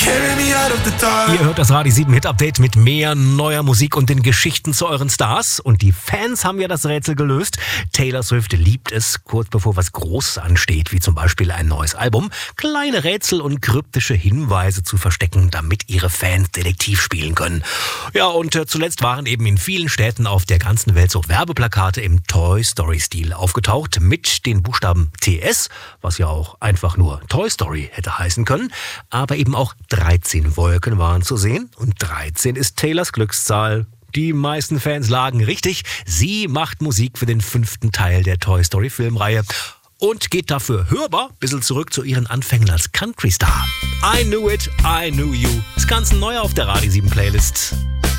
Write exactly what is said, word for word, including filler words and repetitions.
Ihr hört das Radio sieben Hit Update mit mehr neuer Musik und den Geschichten zu euren Stars. Und die Fans haben ja das Rätsel gelöst. Taylor Swift liebt es, kurz bevor was Großes ansteht, wie zum Beispiel ein neues Album, kleine Rätsel und kryptische Hinweise zu verstecken, damit ihre Fans Detektiv spielen können. Ja, und äh, zuletzt waren eben in vielen Städten auf der ganzen Welt so Werbeplakate im Toy Story-Stil aufgetaucht mit den Buchstaben T S, was ja auch einfach nur Toy Story hätte heißen können, aber eben auch dreizehn Wolken waren zu sehen und dreizehn ist Taylors Glückszahl. Die meisten Fans lagen richtig. Sie macht Musik für den fünften Teil der Toy Story Filmreihe und geht dafür hörbar ein bisschen zurück zu ihren Anfängen als Country-Star. I Knew It, I Knew You. Das Ganze neu auf der Radio sieben Playlist.